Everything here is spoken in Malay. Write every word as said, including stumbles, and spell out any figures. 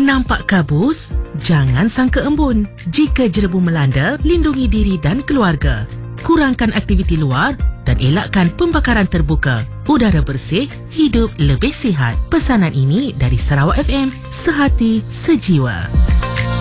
Nampak kabus? Jangan sangka embun. Jika jerebu melanda, lindungi diri dan keluarga. Kurangkan aktiviti luar dan elakkan pembakaran terbuka. Udara bersih, hidup lebih sihat. Pesanan ini dari Sarawak F M, sehati sejiwa.